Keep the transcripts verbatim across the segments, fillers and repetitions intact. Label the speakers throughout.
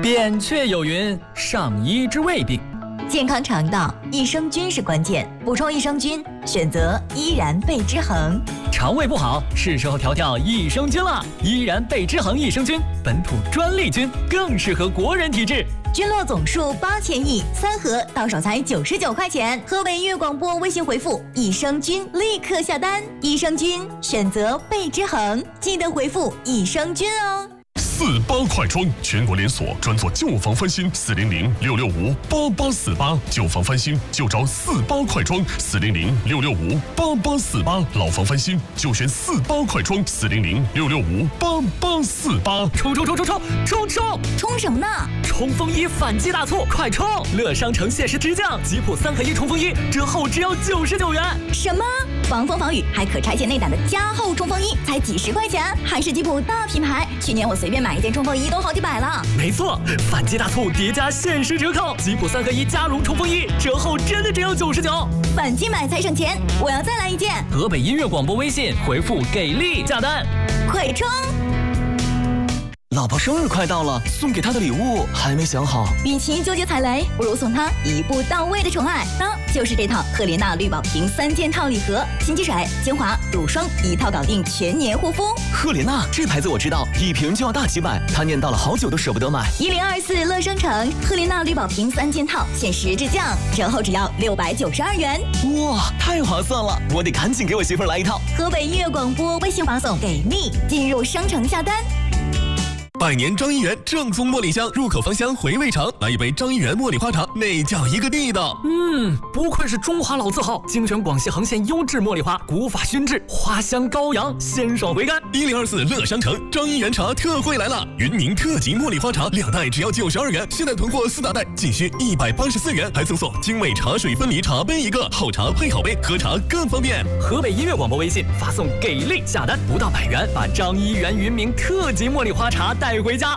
Speaker 1: 扁鹊有云：上医之未病。
Speaker 2: 健康肠道，益生菌是关键。补充益生菌，选择依然贝之恒。
Speaker 1: 肠胃不好，是时候调调益生菌了。依然贝之恒益生菌，本土专利菌，更适合国人体质。
Speaker 2: 菌落总数八千亿，三盒到手才九十九块钱。河北音乐广播微信回复益生菌，立刻下单。益生菌选择贝之恒，记得回复益生菌哦。
Speaker 3: 四八快装，全国连锁，专做旧房翻新，四零零六六五八八四八，旧房翻新就找四八快装，四零零六六五八八四八，老房翻新就选四八快装，四零零六六五八八四八。
Speaker 1: 冲冲冲冲冲冲冲！
Speaker 2: 冲什么呢？
Speaker 1: 冲锋衣反击大促，快冲！乐商城限时直降，吉普三合一冲锋衣折后只要九十九元。
Speaker 2: 什么？防风防雨还可拆卸内胆的加厚冲锋衣才几十块钱，还是吉普大品牌。去年我随便买一件冲锋衣都好几百了。
Speaker 1: 没错，反击大促叠加限时折扣，吉普三合一加绒冲锋衣折后真的只要九十九。
Speaker 2: 反击买才省钱，我要再来一件。
Speaker 1: 河北音乐广播微信回复给力下单，
Speaker 2: 快冲！
Speaker 4: 老婆生日快到了，送给她的礼物还没想好。
Speaker 2: 与其纠结踩雷，不如送她一步到位的宠爱。那就是这套赫莲娜绿宝瓶三件套礼盒，洗肌水、精华、乳霜一套搞定，全年护肤。
Speaker 4: 赫莲娜这牌子我知道，一瓶就要大几百，她念叨了好久都舍不得买。
Speaker 2: 一零二四乐商城赫莲娜绿宝瓶三件套限时质降，折后只要六百九十二元。
Speaker 4: 哇，太划算了！我得赶紧给我媳妇儿来一套。
Speaker 2: 河北音乐广播微信发送给力，进入商城下单。
Speaker 3: 百年张一元正宗茉莉香，入口芳香，回味长。来一杯张一元茉莉花茶，那叫一个地道。
Speaker 1: 嗯，不愧是中华老字号，精选广西横县优质茉莉花，古法熏制，花香高扬，鲜爽回甘。
Speaker 3: 一零二四乐商城张一元茶特惠来了，云宁特级茉莉花茶两袋只要九十二元，现在囤货四大袋仅需一百八十四元，还赠送精美茶水分离茶杯一个，好茶配好杯，喝茶更方便。
Speaker 1: 河北音乐广播微信发送给力下单，不到百元，把张一元云茗特级茉莉花茶带回家。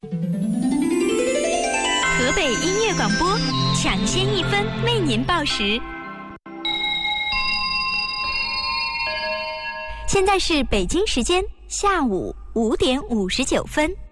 Speaker 5: 河北音乐广播抢先一分为您报时。现在是北京时间下午五点五十九分。